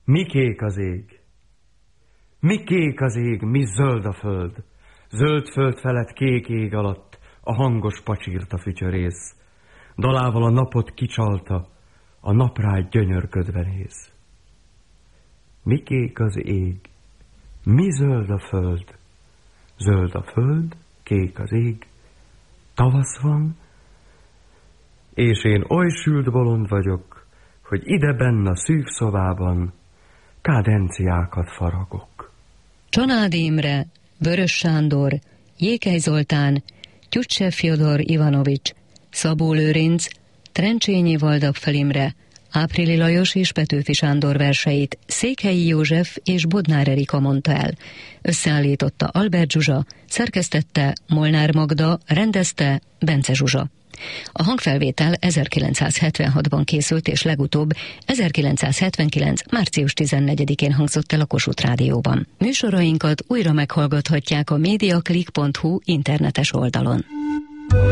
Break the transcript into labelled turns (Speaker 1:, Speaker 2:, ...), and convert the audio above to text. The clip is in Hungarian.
Speaker 1: Mi kék az ég? Mi kék az ég, mi zöld a föld? Zöld föld felett kék ég alatt a hangos pacsírta fütyörész. Dalával a napot kicsalta, a nap rá gyönyörködve néz. Mi kék az ég? Mi zöld a föld? Zöld a föld, kék az ég. Tavasz van, és én oly sült bolond vagyok, hogy ide benn a szűk szobában kádenciákat faragok.
Speaker 2: Csanádi Imre, Vörös Sándor, Jékely Zoltán, Tyutchev Fjodor Ivanovics, Szabó Lőrinc, Trencsényi Valdapfel Imre, Áprili Lajos és Petőfi Sándor verseit Székhelyi József és Bodnár Erika mondta el. Összeállította Albert Zsuzsa, szerkesztette Molnár Magda, rendezte Bence Zsuzsa. A hangfelvétel 1976-ban készült, és legutóbb 1979. március 14-én hangzott el a Kossuth Rádióban. Műsorainkat újra meghallgathatják a mediaclick.hu internetes oldalon.